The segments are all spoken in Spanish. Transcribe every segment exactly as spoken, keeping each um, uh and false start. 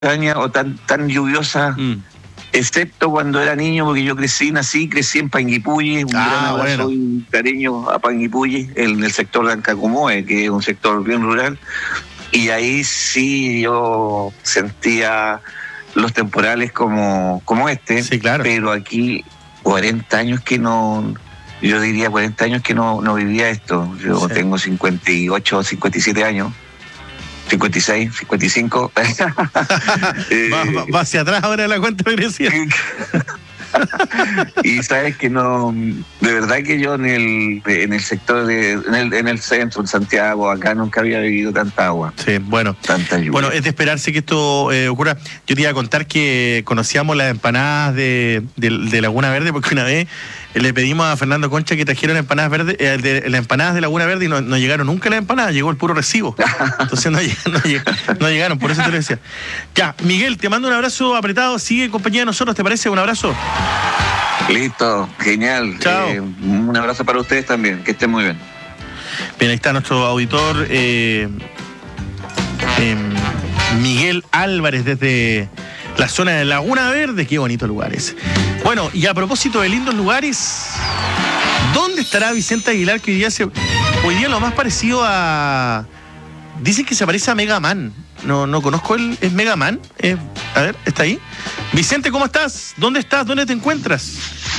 montaña o tan, tan lluviosa, mm. excepto cuando era niño, porque yo crecí, nací, crecí en Panguipulli, un ah, gran abrazo bueno. y un cariño a Panguipulli, en el sector de Ancacomoe, que es un sector bien rural, y ahí sí yo sentía los temporales como, como este, sí, claro. Pero aquí cuarenta años que no, yo diría cuarenta años que no, no vivía esto. Yo sí. tengo cincuenta y ocho, cincuenta y siete años. cincuenta y seis, cincuenta y cinco. eh, va, va, va hacia atrás ahora la cuenta regresiva. Y sabes que no, de verdad que yo en el en el sector de, en el, en el centro, en Santiago, acá nunca había vivido tanta agua. Sí, bueno. Tanta lluvia. Bueno, es de esperarse que esto eh, ocurra. Yo te iba a contar que conocíamos las empanadas de, de, de Laguna Verde, porque una vez le pedimos a Fernando Concha que trajeron empanadas verdes, eh, de, las empanadas de Laguna Verde, y no, no llegaron nunca las empanadas, llegó el puro recibo. Entonces no, no, no llegaron, por eso te lo decía. Ya, Miguel, te mando un abrazo apretado, sigue en compañía de nosotros, ¿te parece? Un abrazo. Listo, genial. Chao. Eh, un abrazo para ustedes también, que estén muy bien. Bien, ahí está nuestro auditor eh, eh, Miguel Álvarez desde la zona de Laguna Verde. Qué bonito lugar ese. Bueno, y a propósito de lindos lugares, ¿dónde estará Vicente Aguilar, que hoy día se, hoy día lo más parecido a... Dicen que se parece a Mega Man. No, no conozco el, ¿es Mega Man? Eh, a ver, ¿está ahí? Vicente, ¿cómo estás? ¿Dónde estás? ¿Dónde te encuentras?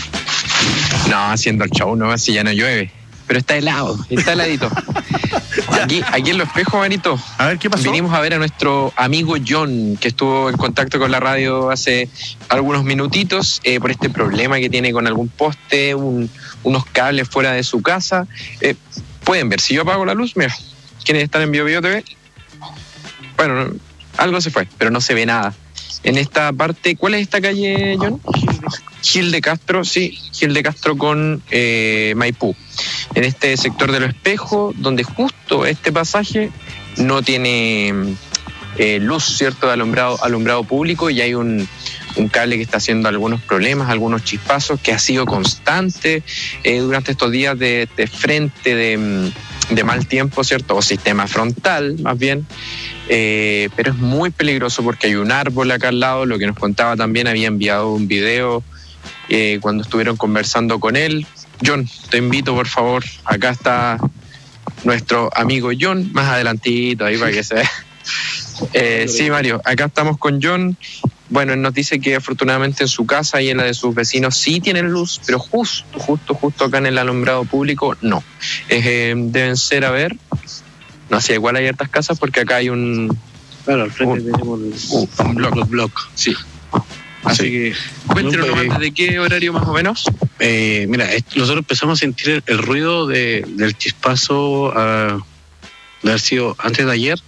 No, haciendo el show, no, si ya no llueve. Pero está helado, está heladito. Aquí, aquí en Los Espejos, Marito. A ver, ¿qué pasó? Vinimos a ver a nuestro amigo John, que estuvo en contacto con la radio hace algunos minutitos, eh, por este problema que tiene con algún poste, un, unos cables fuera de su casa. Eh, pueden ver, si yo apago la luz, mira, ¿quiénes están en Bio Bio T V? Bueno, no, algo se fue, pero no se ve nada. En esta parte, ¿cuál es esta calle, John? Gil de Castro, sí, Gil de Castro con eh, Maipú. En este sector de Los Espejos, donde justo este pasaje no tiene eh, luz, ¿cierto?, de alumbrado, alumbrado público, y hay un, un cable que está haciendo algunos problemas, algunos chispazos, que ha sido constante eh, durante estos días de, de frente, de, de mal tiempo, ¿cierto?, o sistema frontal, más bien. Eh, pero es muy peligroso porque hay un árbol acá al lado. Lo que nos contaba también, había enviado un video eh, cuando estuvieron conversando con él. John, te invito por favor, acá está nuestro amigo John, más adelantito ahí para que se vea. Eh, sí, Mario, acá estamos con John. Bueno, él nos dice que afortunadamente en su casa y en la de sus vecinos sí tienen luz, pero justo, justo, justo acá en el alumbrado público no. Eh, deben ser, a ver, no sé, igual hay hartas casas porque acá hay un... Claro, al frente un, tenemos un, un block. block. Sí. Así sí. que, cuéntenos no, nomás, eh, ¿de qué horario más o menos? Eh, mira, esto, nosotros empezamos a sentir el, el ruido de, del chispazo uh, de haber sido antes de ayer,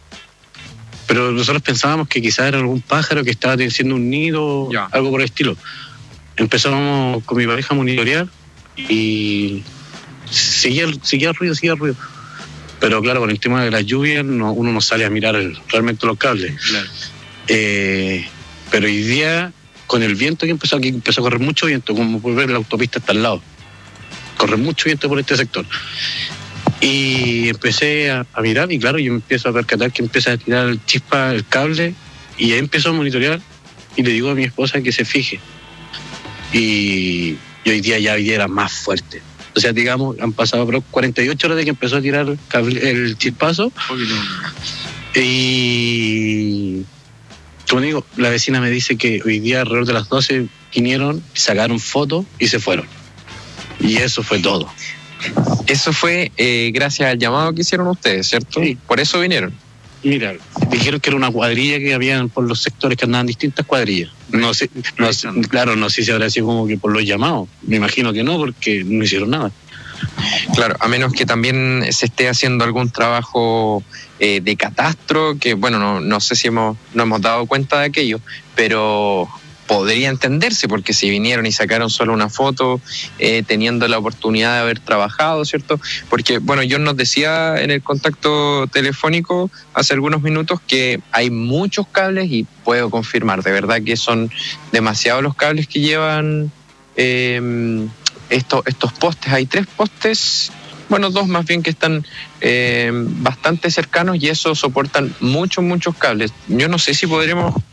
pero nosotros pensábamos que quizás era algún pájaro que estaba haciendo un nido, ya. Algo por el estilo. Empezamos con mi pareja a monitorear y seguía, seguía el ruido, seguía el ruido. Pero claro, con el tema de las lluvias no, uno no sale a mirar el, realmente los cables. Claro. Eh, pero hoy día, con el viento que empezó, aquí empezó a correr mucho viento, como por ver la autopista está al lado. Corre mucho viento por este sector. Y empecé a, a mirar y claro, yo empiezo a percatar que empieza a tirar el chispa, el cable, y ahí empezó a monitorear y le digo a mi esposa que se fije. Y, y hoy día ya hoy día era más fuerte. O sea, digamos, han pasado cuarenta y ocho horas de que empezó a tirar el, cable, el chispazo. Y, como digo, la vecina me dice que hoy día alrededor de las doce vinieron, sacaron fotos y se fueron. Y eso fue todo. Eso fue eh, gracias al llamado que hicieron ustedes, ¿cierto? Sí. Por eso vinieron. Mira, dijeron que era una cuadrilla que habían por los sectores, que andaban distintas cuadrillas. No sé, no, claro, no sé si habrá sido como que por los llamados. Me imagino que no, porque no hicieron nada. Claro, a menos que también se esté haciendo algún trabajo eh, de catastro, que bueno, no, no sé si hemos, no hemos dado cuenta de aquello, pero podría entenderse, porque si vinieron y sacaron solo una foto, eh, teniendo la oportunidad de haber trabajado, ¿cierto? Porque, bueno, John nos decía en el contacto telefónico hace algunos minutos que hay muchos cables, y puedo confirmar, de verdad que son demasiados los cables que llevan eh, estos, estos postes. Hay tres postes bueno, dos más bien que están eh, bastante cercanos y eso soportan muchos, muchos cables. Yo no sé si podremos